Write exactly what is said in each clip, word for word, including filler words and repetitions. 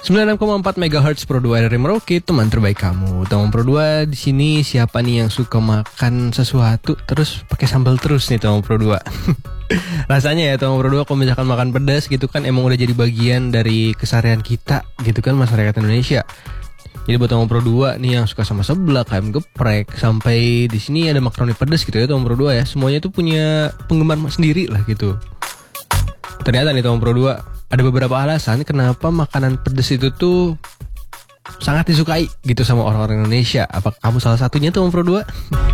sembilan puluh enam koma empat megahertz Pro dua dari Merauke, teman terbaik kamu. Teman Pro dua di sini siapa nih yang suka makan sesuatu terus pakai sambal terus nih teman Pro dua. Rasanya ya teman Pro dua kalau misalkan makan pedas gitu kan emang udah jadi bagian dari keseharian kita gitu kan masyarakat Indonesia. Jadi buat teman Pro dua nih yang suka sama seblak, ayam geprek, sampai di sini ada makaroni pedas gitu ya teman Pro dua ya. Semuanya tuh punya penggemar sendiri lah gitu. Ternyata nih teman Pro dua ada beberapa alasan kenapa makanan pedas itu tuh sangat disukai gitu sama orang-orang Indonesia. Apa kamu salah satunya tuh Pro dua?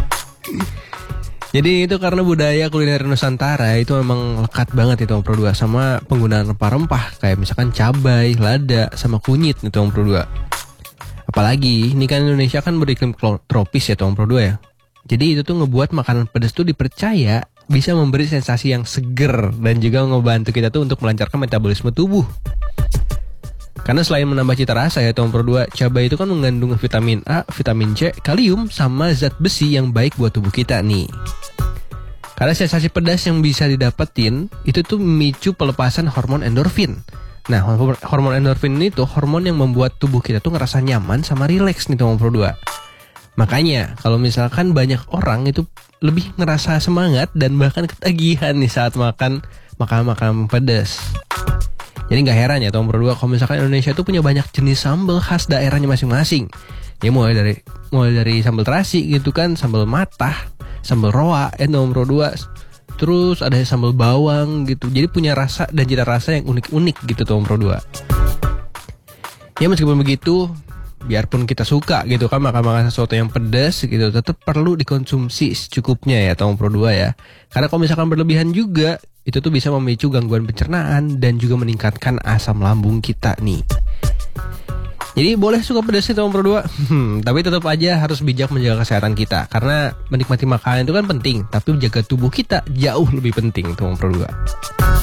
Jadi itu karena budaya kuliner Nusantara itu memang lekat banget itu Pro dua sama penggunaan rempah-rempah kayak misalkan cabai, lada, sama kunyit nih Pro dua. Apalagi ini kan Indonesia kan beriklim tropis ya Pro dua ya. Jadi itu tuh ngebuat makanan pedas tuh dipercaya bisa memberi sensasi yang seger dan juga ngebantu kita tuh untuk melancarkan metabolisme tubuh. Karena selain menambah cita rasa ya Pro dua, cabai itu kan mengandung vitamin A, vitamin C, kalium, sama zat besi yang baik buat tubuh kita nih. Karena sensasi pedas yang bisa didapetin itu tuh memicu pelepasan hormon endorfin. Nah, hormon endorfin ini tuh hormon yang membuat tubuh kita tuh ngerasa nyaman sama rileks nih Pro dua. Makanya kalau misalkan banyak orang itu lebih ngerasa semangat dan bahkan ketagihan nih saat makan makanan-makanan pedas. Jadi gak heran ya Pro dua kalau misalkan Indonesia tuh punya banyak jenis sambal khas daerahnya masing-masing. Ya mulai dari mulai dari sambal terasi gitu kan, sambal matah, sambal roa ya Pro dua. Terus ada sambal bawang gitu. Jadi punya rasa dan cita rasa yang unik-unik gitu Pro dua. Ya meskipun begitu, biarpun kita suka gitu kan makan-makan sesuatu yang pedas gitu, tetap perlu dikonsumsi secukupnya ya Pro dua ya. Karena kalau misalkan berlebihan juga, itu tuh bisa memicu gangguan pencernaan dan juga meningkatkan asam lambung kita nih. Jadi boleh suka pedas nih Pro dua, hmm, tapi tetap aja harus bijak menjaga kesehatan kita. Karena menikmati makanan itu kan penting, tapi menjaga tubuh kita jauh lebih penting Pro dua.